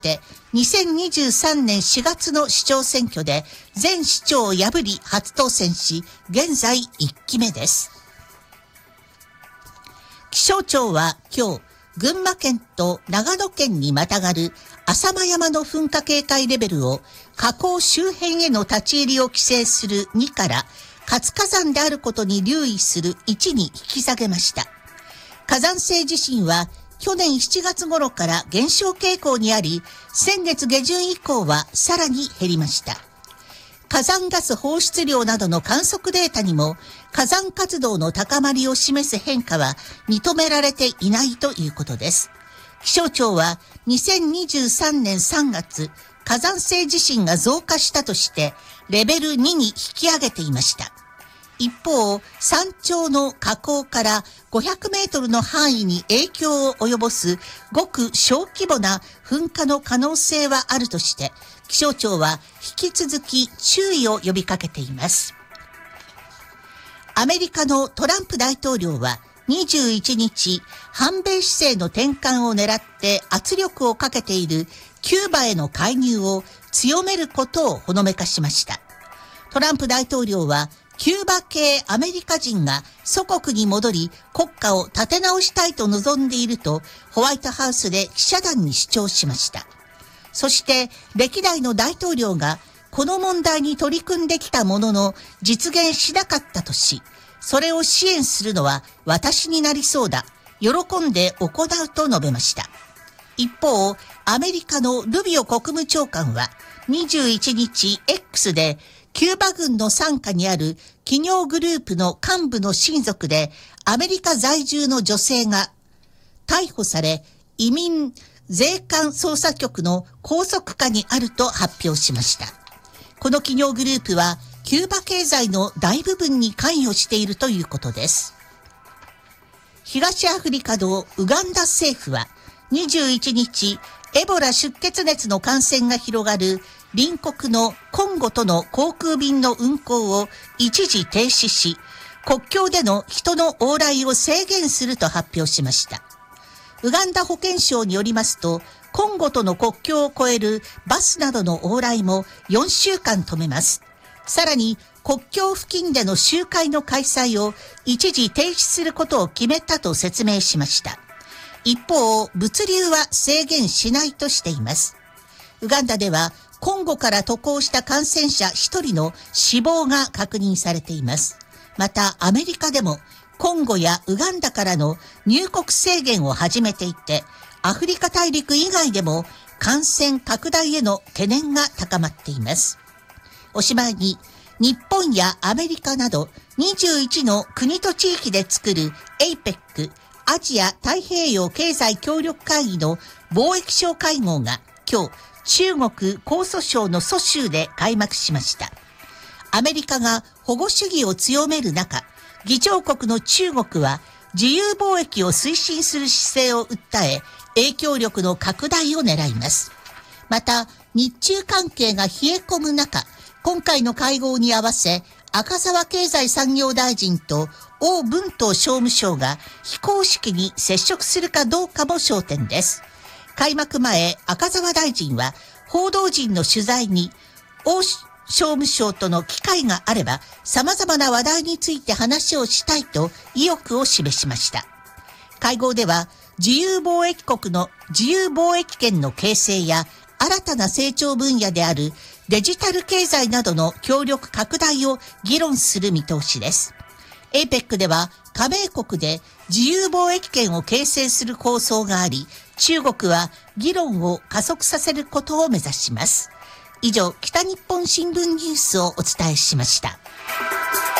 って2023年4月の市長選挙で前市長を破り初当選し、現在1期目です。気象庁は今日、群馬県と長野県にまたがる浅間山の噴火警戒レベルを火口周辺への立ち入りを規制する2から活火山であることに留意する1に引き下げました。火山性地震は去年7月頃から減少傾向にあり、先月下旬以降はさらに減りました。火山ガス放出量などの観測データにも火山活動の高まりを示す変化は認められていないということです。気象庁は2023年3月、火山性地震が増加したとしてレベル2に引き上げていました。一方、山頂の火口から500メートルの範囲に影響を及ぼすごく小規模な噴火の可能性はあるとして、気象庁は引き続き注意を呼びかけています。アメリカのトランプ大統領は21日、反米姿勢の転換を狙って圧力をかけているキューバへの介入を強めることをほのめかしました。トランプ大統領はキューバ系アメリカ人が祖国に戻り国家を立て直したいと望んでいるとホワイトハウスで記者団に主張しました。そして歴代の大統領がこの問題に取り組んできたものの実現しなかったとし、それを支援するのは私になりそうだ、喜んで行うと述べました。一方、アメリカのルビオ国務長官は21日 X でキューバ軍の傘下にある企業グループの幹部の親族でアメリカ在住の女性が逮捕され、移民税関捜査局の拘束下にあると発表しました。この企業グループはキューバ経済の大部分に関与しているということです。東アフリカのウガンダ政府は21日、エボラ出血熱の感染が広がる隣国のコンゴとの航空便の運航を一時停止し、国境での人の往来を制限すると発表しました。ウガンダ保健省によりますと、コンゴとの国境を越えるバスなどの往来も4週間止めます。さらに国境付近での集会の開催を一時停止することを決めたと説明しました。一方、物流は制限しないとしています。ウガンダではコンゴから渡航した感染者1人の死亡が確認されています。またアメリカでもコンゴやウガンダからの入国制限を始めていて、アフリカ大陸以外でも感染拡大への懸念が高まっています。おしまいに、日本やアメリカなど21の国と地域で作る APEC アジア太平洋経済協力会議の貿易相会合が今日中国江蘇省の蘇州で開幕しました。アメリカが保護主義を強める中、議長国の中国は自由貿易を推進する姿勢を訴え、影響力の拡大を狙います。また、日中関係が冷え込む中、今回の会合に合わせ、赤澤経済産業大臣と王文涛商務相が非公式に接触するかどうかも焦点です。開幕前、赤澤大臣は報道陣の取材に、王商務省との機会があれば様々な話題について話をしたいと意欲を示しました。会合では自由貿易国の自由貿易圏の形成や新たな成長分野であるデジタル経済などの協力拡大を議論する見通しです。APEC では加盟国で自由貿易圏を形成する構想があり、中国は議論を加速させることを目指します。以上、北日本新聞ニュースをお伝えしました。